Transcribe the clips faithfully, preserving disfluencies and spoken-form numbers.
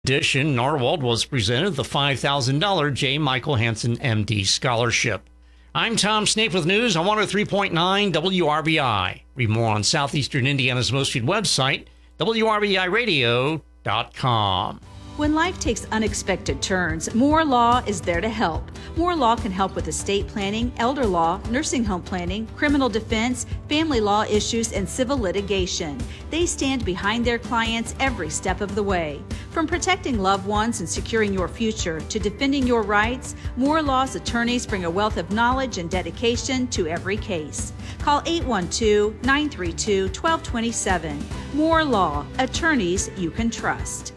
Edition, Norwald was presented the five thousand dollars J. Michael Hansen, M D Scholarship. I'm Tom Snape with news on one oh three point nine W R B I. Read more on Southeastern Indiana's most viewed website, W R B I radio dot com. When life takes unexpected turns, Moore Law is there to help. Moore Law can help with estate planning, elder law, nursing home planning, criminal defense, family law issues, and civil litigation. They stand behind their clients every step of the way. From protecting loved ones and securing your future to defending your rights, Moore Law's attorneys bring a wealth of knowledge and dedication to every case. Call eight one two, nine three two, one two two seven. Moore Law, attorneys you can trust.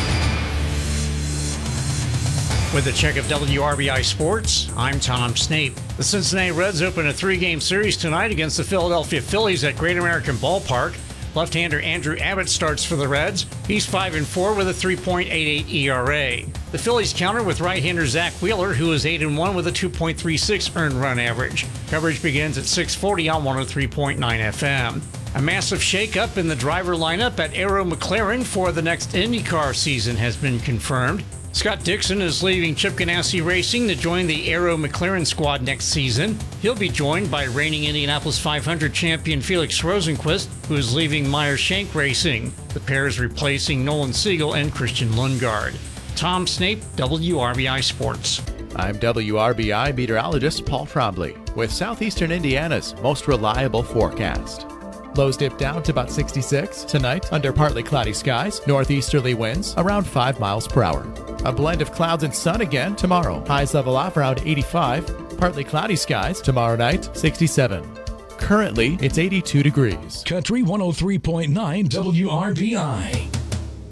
With a check of W R B I Sports, I'm Tom Snape. The Cincinnati Reds open a three-game series tonight against the Philadelphia Phillies at Great American Ballpark. Left-hander Andrew Abbott starts for the Reds. He's five and four with a three point eight eight E R A. The Phillies counter with right-hander Zach Wheeler, who is eight and one with a two point three six earned run average. Coverage begins at six forty on one oh three point nine F M. A massive shakeup in the driver lineup at Arrow McLaren for the next IndyCar season has been confirmed. Scott Dixon is leaving Chip Ganassi Racing to join the Arrow McLaren squad next season. He'll be joined by reigning Indianapolis five hundred champion Felix Rosenqvist, who is leaving Meyer Shank Racing. The pair is replacing Nolan Siegel and Christian Lundgaard. Tom Snape, W R B I Sports. I'm W R B I meteorologist Paul Trombley with Southeastern Indiana's most reliable forecast. Lows dip down to about sixty-six. Tonight, under partly cloudy skies, northeasterly winds around five miles per hour. A blend of clouds and sun again tomorrow. Highs level off around eighty-five. Partly cloudy skies tomorrow night, sixty-seven. Currently, it's eighty-two degrees. Country one oh three point nine W R B I.